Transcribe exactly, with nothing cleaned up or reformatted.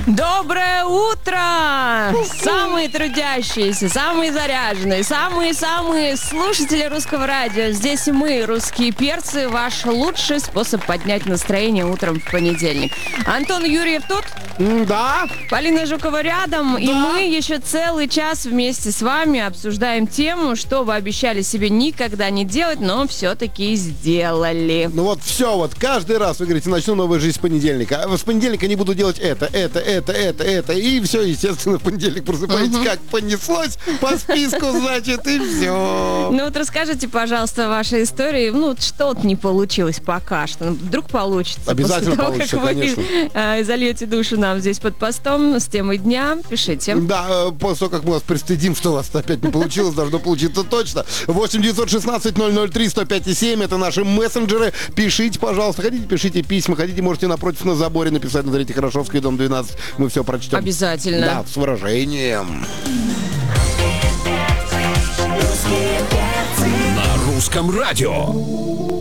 Доброе утро! Самые трудящиеся, самые заряженные, самые-самые слушатели русского радио. Здесь и мы, русские перцы, ваш лучший способ поднять настроение утром в понедельник. Антон Юрьев тут? Да. Полина Жукова рядом. Да. И мы еще целый час вместе с вами обсуждаем тему, что вы обещали себе никогда не делать, но все-таки сделали. Ну вот все, вот каждый раз вы говорите, начну новую жизнь с понедельника. А с понедельника не буду делать это, это, это, это, это. И все, естественно, в понедельник просыпаетесь, угу. Как понеслось по списку, значит, и все. Ну вот расскажите, пожалуйста, ваши истории. Ну, что-то не получилось пока что. Вдруг получится. Обязательно того, получится, как вы, конечно. Э, зальете душу нам здесь под постом с темой дня. Пишите. Да, после того, как мы вас пристыдим, что у вас опять не получилось, должно получиться точно. восемь девятьсот шестнадцать ноль ноль три сто пять семь, это наши мессенджеры. Пишите, пожалуйста. Хотите, пишите письма. Хотите, можете напротив на заборе написать на Третьей Хорошевской, дом двенадцать. Мы все прочтем. Обязательно. Да, с выражением. На русском радио.